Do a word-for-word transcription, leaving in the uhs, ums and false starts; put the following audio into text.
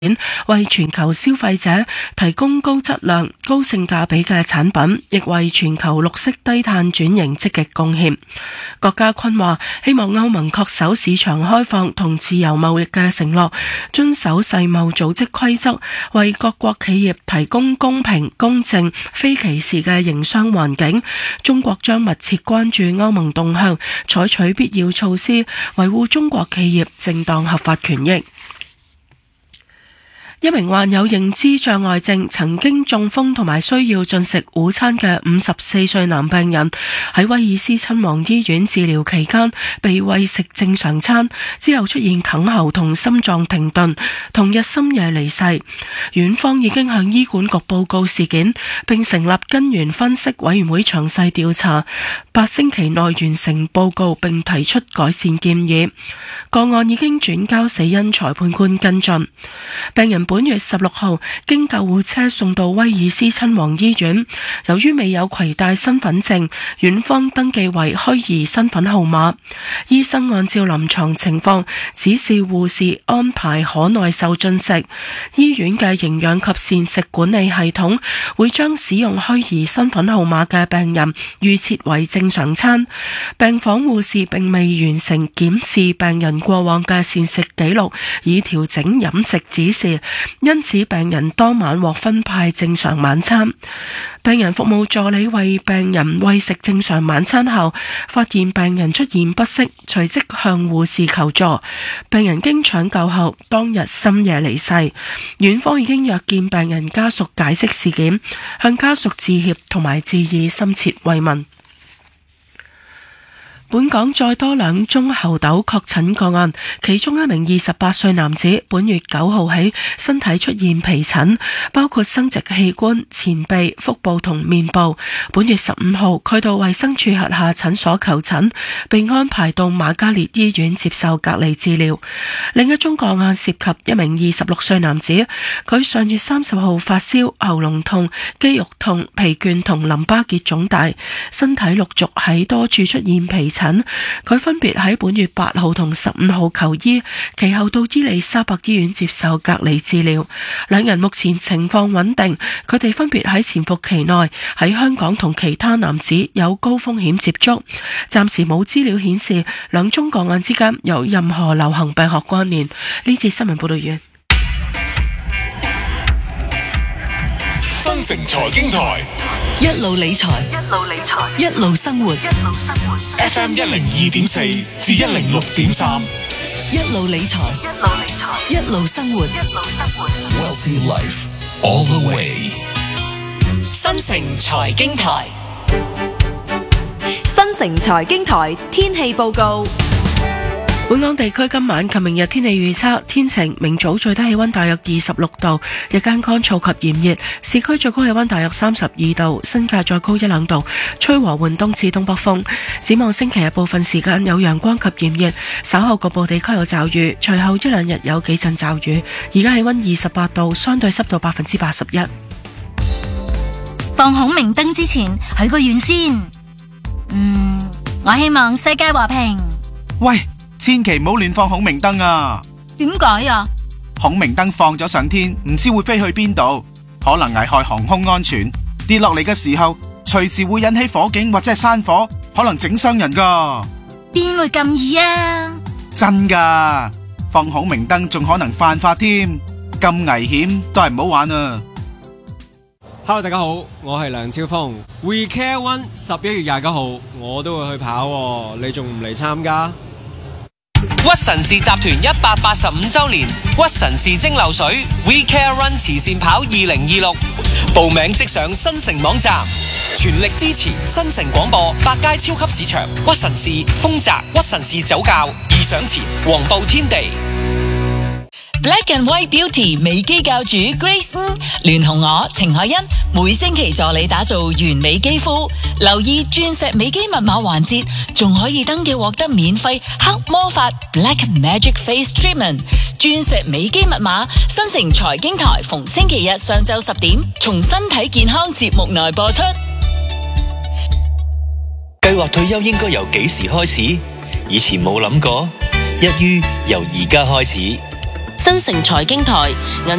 為全球消費者提供高質量、高性價比嘅產品，亦為全球綠色低碳轉型積極貢獻。郭家坤話：希望歐盟恪守市場開放同自由貿易嘅承諾，遵守世貿組織規則，為各國企業提供公平、公正、非歧視嘅營商環境。中國將密切關注歐盟動向，採取必要措施，維護中國企業正當合法權益。一名患有認知障礙症、曾經中風同埋需要進食午餐嘅五十四歲男病人，喺威爾斯親王醫院治療期間被餵食正常餐，之後出現哽喉同心臟停頓，同日深夜離世。院方已經向醫管局報告事件，並成立根源分析委員會詳細調查，八星期內完成報告並提出改善建議。個案已經轉交死因裁判官跟進。病人本月十六號經救護車送到威爾斯親王醫院，由於未有攜帶身份證，院方登記為虛擬身份號碼。醫生按照臨床情況指示護士安排可耐受進食。醫院嘅營養及膳食管理系統會將使用虛擬身份號碼嘅病人預設為正常餐。病房護士並未完成檢視病人過往嘅膳食記錄，以調整飲食指示。因此病人當晚獲分派正常晚餐。病人服務助理為病人餵食正常晚餐後，發現病人出現不適，隨即向護士求助。病人經搶救後，當日深夜離世。院方已經約見病人家屬解釋事件，向家屬致歉同埋致以深切慰問。本港再多兩宗猴痘確診個案，其中一名二十八歲男子本月九號起身體出現皮疹，包括生殖器官、前臂、腹部同面部。本月十五號佢到衛生署轄下診所求診，並安排到瑪嘉烈醫院接受隔離治療。另一宗個案涉及一名二十六歲男子，佢上月三十號發燒、喉嚨痛、肌肉痛、疲倦同淋巴結腫大，身體陸續喺多處出現皮疹。佢分別喺本月八號同十五號求醫，其後到伊利沙伯醫院接受隔離治療。兩人目前情況穩定，佢哋分別喺潛伏期內喺香港同其他男子有高風險接觸。暫時冇資料顯示兩宗個案之間有任何流行病學關聯。呢節新聞報道完。 新城財經台一路理財，一路理財，一路生活，一路生活。 F M 一零二點四至一零六點三， 一路理財，一路理財，一路生活，一路生活。 Wealthy Life all the way。 新城財經台， 新城財經台天氣報告。 本港地區今晚及明日天氣預測：天晴，明早最低氣溫大約二十六度，日間乾燥及炎熱，市區最高氣溫大約三十二度，新界再高一兩度，吹和緩東至東北風。展望星期日部分時間有陽光及炎熱，稍後局部地區有驟雨，隨後一兩日有幾陣驟雨。而家氣溫二十八度，相對濕度百分之八十一。 放孔明燈之前許個願先。嗯，我希望世界和平。 喂，千祈唔好亂放孔明燈啊！ 點解啊？ 孔明燈放咗上天，唔知會飛去邊度，可能危害航空安全。跌落嚟嘅時候，隨時會引起火警或者係山火，可能整傷人噶。 邊會咁易啊？ 真噶，放孔明燈仲可能犯法添，咁危險都係唔好玩啊 ！Hello， 大家好，我係梁超峰。We Care One 十一月廿九號我都會去跑喎，你仲唔嚟參加？ 屈臣氏集團一百八十五周年屈臣氏蒸餾水 We Care Run 慈善跑二零二六，報名即上新城網站，全力支持新城廣播、百佳超級市場、屈臣氏、豐澤、屈臣氏酒窖、易賞前、黃埔天地。 Black and White Beauty 美肌教主 Grace 嗯聯同我程海欣每星期助你打造完美肌膚，留意鑽石美肌密碼環節，仲可以登記獲得免費黑魔法 Black Magic Face Treatment。鑽石美肌密碼，新城財經台逢星期日上晝十點從身體健康節目內播出。 計劃退休應該由幾時開始？以前冇諗過，一於由而家開始。 新城財經台